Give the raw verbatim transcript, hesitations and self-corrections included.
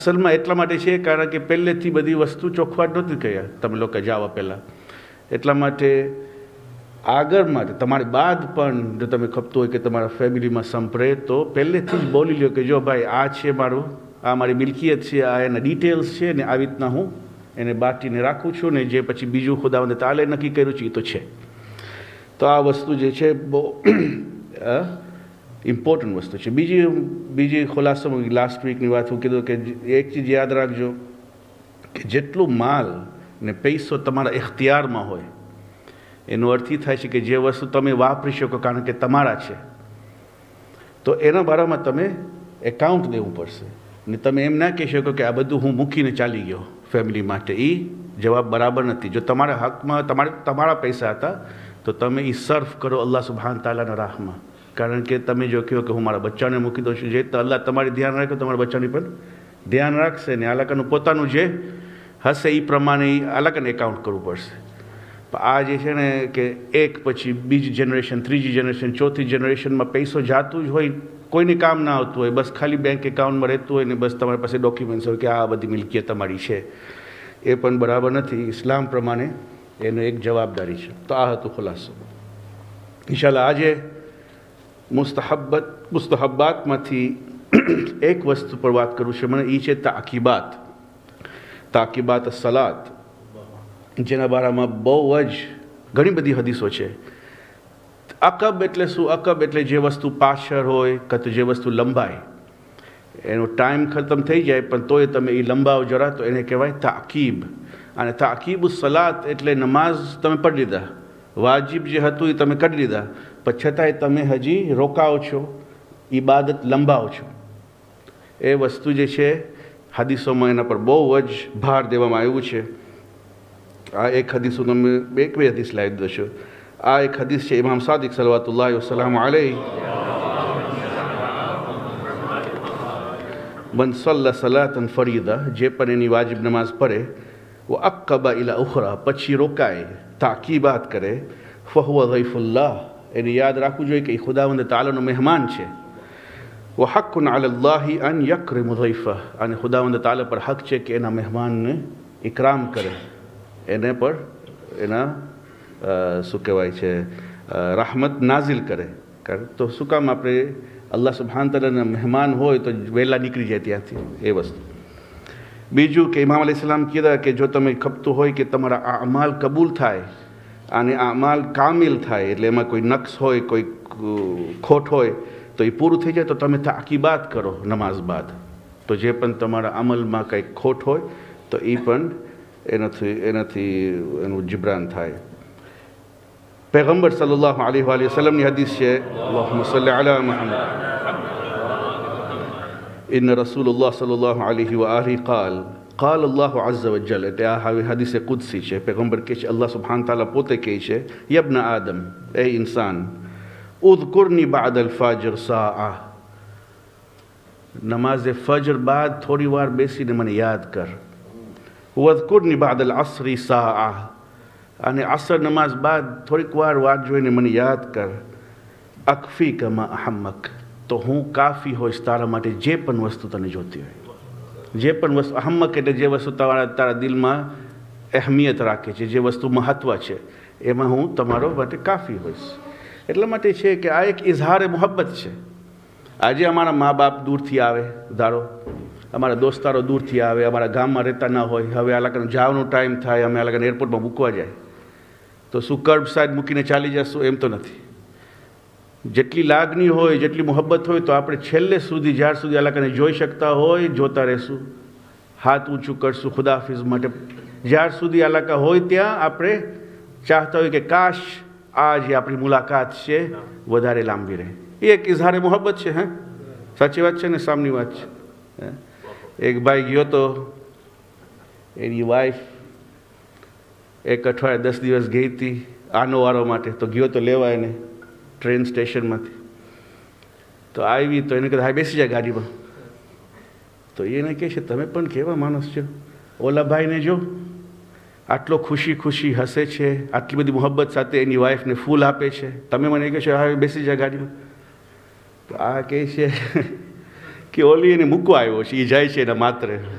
અસલમાં એટલા માટે છે કારણ કે પહેલેથી બધી વસ્તુ ચોખવાટ નહોતી કહ્યા તમે લોકો જાવા પહેલાં. એટલા માટે આગળ માટે તમારી બાદ પણ જો તમે ખપતું હોય કે તમારા ફેમિલીમાં સંભળે તો પહેલેથી જ બોલી લ્યો કે જો ભાઈ આ છે મારું, આ મારી મિલકિયત છે, આ એના ડિટેલ્સ છે ને આવી રીતના હું એને બાટીને રાખું છું ને જે પછી બીજું ખુદાવંદે તાલે નક્કી કર્યું છે એ તો છે. તો આ વસ્તુ જે છે બહુ ઇમ્પોર્ટન્ટ વસ્તુ છે. બીજી બીજી ખુલાસામાં લાસ્ટ વીકની વાત હું કીધું કે એક ચીજ યાદ રાખજો કે જેટલું માલ ને પૈસો તમારા ઇખ્તિયારમાં હોય એનો અર્થ એ થાય છે કે જે વસ્તુ તમે વાપરી શકો કારણ કે તમારા છે તો એના બારામાં તમે એકાઉન્ટ દેવું પડશે ને તમે એમ ના કહી શકો કે આ બધું હું મૂકીને ચાલી ગયો ફેમિલી માટે. એ જવાબ બરાબર નથી. જો તમારા હકમાં તમારે તમારા પૈસા હતા તો તમે એ સર્ફ કરો અલ્લાહ સુબહાન તાલાના રાહમાં, કારણ કે તમે જો કહો કે હું મારા બચ્ચાને મૂકી દઉં છું જે તો અલ્લાહ તમારી ધ્યાન રાખે તમારા બચ્ચાની પણ ધ્યાન રાખશે ને આલાકાનું પોતાનું જે હશે એ પ્રમાણે એ આલાકાને એકાઉન્ટ કરવું પડશે. આ જે છે ને કે એક પછી બીજી જનરેશન, ત્રીજી જનરેશન, ચોથી જનરેશનમાં પૈસો જાતું જ હોય, કોઈને કામ ના આવતું હોય, બસ ખાલી બેંક એકાઉન્ટમાં રહેતું હોય ને બસ તમારી પાસે ડોક્યુમેન્ટ્સ હોય કે આ બધી મિલકિયત તમારી છે, એ પણ બરાબર નથી. ઇસ્લામ પ્રમાણે એનો એક જવાબદારી છે. તો આ હતું ખુલાસો. ઇન્શાલ્લાહ આજે મુસ્તહબ્બત મુસ્તહબ્બાતમાંથી એક વસ્તુ પર વાત કરું છું મને, એ છે તાકીબાત તાકીબાત સલાત, જેના બારામાં બહુ જ ઘણી બધી હદીસો છે. અકબ એટલે શું? અકબ એટલે જે વસ્તુ પાછળ હોય કાં તો જે વસ્તુ લંબાય, એનો ટાઈમ ખતમ થઈ જાય પણ તોય તમે એ લંબાવો જરા તો એને કહેવાય તાકીબ. અને તાકીબ સલાત એટલે નમાઝ તમે પઢી લીધા, વાજિબ જે હતું એ તમે કરી લીધા, પણ છતાંય તમે હજી રોકાઓ છો, ઈબાદત લંબાવો છો. એ વસ્તુ જે છે હદીસોમાં એના પર બહુ જ ભાર દેવામાં આવ્યું છે. આ એક હદીસ હું તમે એક બે હદીસ લાવી દો છો. આ એક હદીસ છે ઇમામ સાદિક સલવાતુલ્લાહ વસલામ અલૈહ, મન સલ્લા સલાતન ફરીદા, જે પણ એની વાજિબ નમાઝ પડે વ અક્કબા ઇલા ઉખરા, પછી રોકાય, તાકીબાત કરે, ફહુવા ઝૈફુલ્લાહ, એને યાદ રાખવું જોઈએ કે એ ખુદાવંદ તાલાનો મહેમાન છે. વ હક્કુન અલલ્લાહી અન યક્રિમુ ઝૈફહ, અને ખુદાવંદ તાલા પર હક છે કે એના મહેમાનને ઇકરામ કરે, એને પર એના શું કહેવાય છે rahmat નાઝિલ કરે. તો શું કામ આપણે અલ્લાહ સુબહાન તાલાના મહેમાન હોય તો વહેલા નીકળી જાય ત્યાંથી, એ વસ્તુ. બીજું કે ઇમામ અલૈહિસ સલામ કીધા કે જો તમે ખપતું હોય કે તમારા અમાલ કબૂલ થાય અને અમાલ કામિલ થાય, એટલે એમાં કોઈ નક્સ હોય, કોઈ ખોટ હોય તો એ પૂરું થઈ જાય તો તમે તાકીબાત કરો નમાઝ બાદ. તો જે પણ તમારા અમલમાં કંઈક ખોટ હોય તો એ પણ એનાથી એનાથી એનું જિબ્રાન થાય. પૈગંબર સલ્લલ્લાહુ અલૈહિ વસલ્લમની હદીસ છે, અલ્લાહુમ્મા સલ્લી અલા મુહમ્મદ ઇન્ન રસૂલુલ્લાહ સલ્લલ્લાહુ અલૈહિ વઆલિહિ क़ાલ क़ાલ અલ્લાહુ અઝ્ઝા વજલ. એટલે આ હવે હદીસે કુદસી છે. પૈગંબર કહે છે, અલ્લાહ સુબ્હાન તાલા પોતે કહે છે, યબ્ન આદમ, એ ઇન્સાન, ઉઝકુરની બાદ અલ ફજર સાઆ, નમાઝે ફજર બાદ થોડી વાર બેસીને મને યાદ કર. વઝકુરની બાદ અલ અસરી સાઆ, અને અસર નમાઝ બાદ થોડીક વાર વાત જોઈને મને યાદ કર. અકફી કમા અહમ્મક, તો હું કાફી હોઈશ તારા માટે જે પણ વસ્તુ તને જોતી હોય, જે પણ વસ્તુ. અહમ્મક એટલે જે વસ્તુ તારા તારા દિલમાં અહેમિયત રાખે છે, જે વસ્તુ મહત્વ છે, એમાં હું તમારો માટે કાફી હોઈશ. એટલા માટે છે કે આ એક ઇઝહારે મોહબ્બત છે. આજે અમારા મા બાપ દૂરથી આવે, ધારો અમારા દોસ્તારો દૂરથી આવે, અમારા ગામમાં રહેતા ના હોય, હવે આ લોકોને જવાનો ટાઈમ થાય, અમે આ લોકોને એરપોર્ટમાં મૂકવા જાય તો શું કર્બ સાઈડ મૂકીને ચાલી જશું? એમ તો નથી. જેટલી લાગણી હોય, જેટલી મોહબ્બત હોય તો આપણે છેલ્લે સુધી, જ્યાર સુધી આ લોકોને જોઈ શકતા હોય જોતા રહેશું, હાથ ઊંચું કરશું ખુદાહાફિઝ માટે. જ્યાર સુધી આ લોકો હોય ત્યાં આપણે ચાહતા હોય કે કાશ આ જે આપણી મુલાકાત છે વધારે લાંબી રહે. એ એક ઇઝહારે મોહબ્બત છે. હે, સાચી વાત છે ને, સામની વાત છે. એક ભાઈ ગયો તો એની વાઈફ એક અઠવાડિયે દસ દિવસ ગઈ હતી આનો વારો માટે, તો ગયો તો લેવા એને ટ્રેન સ્ટેશનમાંથી, તો આવી તો એને કીધું હા બેસી જાય ગાડીમાં. તો એને કહે છે તમે પણ કેવા માણસ છો, ઓલા ભાઈને જો આટલો ખુશી ખુશી હસે છે, આટલી બધી મોહબ્બત સાથે એની વાઈફને ફૂલ આપે છે, તમે મને કહે છો હા બેસી જાય ગાડીમાં. તો આ કહે છે કે ઓલી એને મૂકવા આવ્યો છે, એ જાય છે એના માત્ર